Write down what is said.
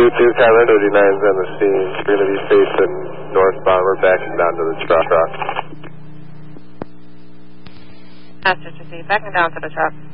2-2, Kyler 39's on the scene. We're going to be facing northbound. We're backing down to the truck. Master 2C, backing down to the truck.